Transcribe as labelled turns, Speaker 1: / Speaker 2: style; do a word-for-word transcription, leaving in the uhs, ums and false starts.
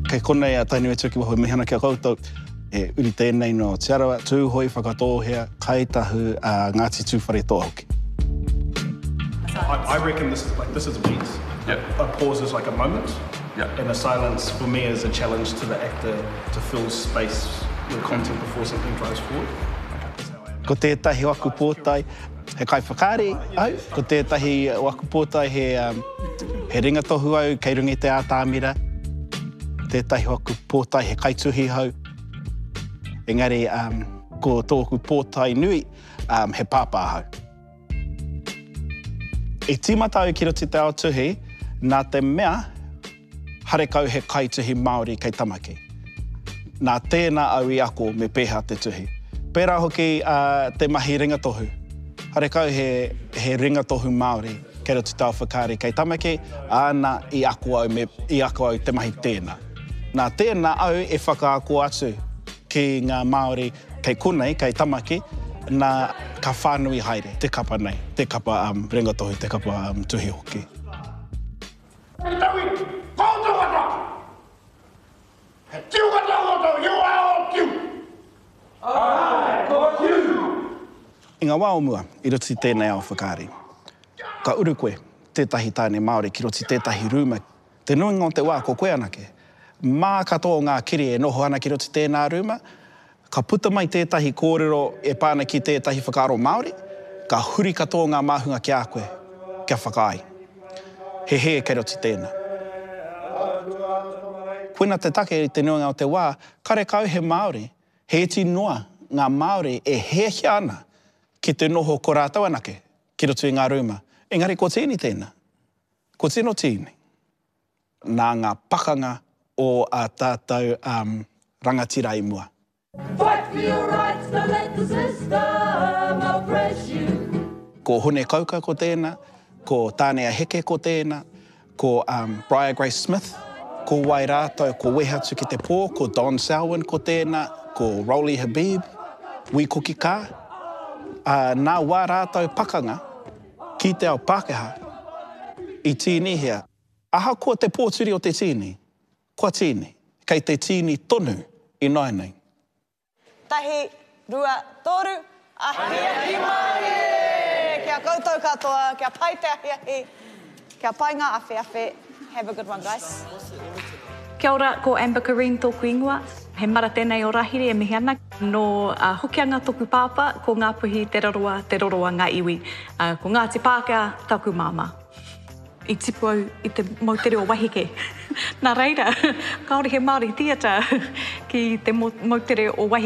Speaker 1: Kei konei a tainu e tuki waho mihana kia koutou. E uri tēnei no Te Arawa, tūhoi whakatōhea, kaitahu a Ngāti Tūwhare Tōhoki.
Speaker 2: I, I reckon this is like this is a beat.
Speaker 3: Yep.
Speaker 2: A pause is like a moment.
Speaker 3: Yep.
Speaker 2: And a silence for me is a challenge to the actor to fill space with content before something drives forward.
Speaker 1: Ko tētahi waku pōtai, he kai whakaari au. Ko tētahi waku pōtai he, um, he ringa tohu au, kei rungi te ātāmira. Tētahi waku pōtai he kaituhi hau. Engari, um, ko tōku pōtai nui, um, he pāpā hau. I tīmata au ki roti te ao tuhi, nā te mea, harekau he kaituhi Māori kei tamaki. Nā tēnā au i ako me pēha te tuhi. Pērā hoki uh, te mahi ringatohu. Harekau he, he ringatohu Māori kei roti te ao whakaari kei tamaki, āna i ako au, me, i ako au te mahi tēnā. Nā tēnā au e whakaako atu ki ngā Māori kei kunei, kei tamaki, nā ka whānui haere, te kapa nei, te kapa um, ringatohu, te kapa um, tuhi hoki.
Speaker 4: Tawi, koutou kata! He tiu kata koutou, you are all tiu! Ai, ko tiu!
Speaker 1: I ngā wā o mua, i roti tēnei ao whakaari. Ka uru koe, tētahi tāne Māori ki roti tētahi rūma. Te nuinga o te wā, ko koe anake. Mā katoa ngā kiri e noho ana ki roti tēnā rūma, ka puta mai tētahi kōrero e pāna ki tētahi whakaaro Māori, ka huri katoa ngā māhunga ki a koe, kia whakaai. He he kei roti tēnā. Koina te take i te nuinga o te wā, kare kau he Māori, he iti noa ngā Māori e hehia ana ki te noho ko rātau anake ki roto i ngā rūma. Engari, ko tīni tēnā. Ko tino tīni. Nā ngā pakanga o a tātou um, rangatira i mua.
Speaker 5: Fight for your rights, don't let the system oppress you.
Speaker 1: Ko Hone Kauka ko tēnā, ko Tānea Heke ko tēnā, ko um, Briar Grace Smith, ko wai rātou, ko Wehatu ki te pō, ko Don Selwyn ko tēnā, ko Rolly Habib, Wikoki Kā. Uh, nā wā rātou pakanga ki te ao Pākehā i tīni hea. Aha ko te pōturi o te tīni? Kua tīni? Kei te tīni tonu i nai nei.
Speaker 6: Tahi, rua, tōru, ahi ahi mai! Kia koutou katoa, kia pai te ahi ahi, kia pai ngā awhi awhi. Have a good one, guys.
Speaker 7: Kia ora, ko Amber Kareen tōku ingoa. He mara tēnei o rahiri e mihi ana. No uh, hokianga tōku pāpā, ko Ngāpuhi te roroa, te roroa ngā iwi. Uh, ko Ngāti Pākehā, tōku māma. I tipu au i te mautere o wahike. Nā reira, kaore he Māori theatre ki te mautere o wahike.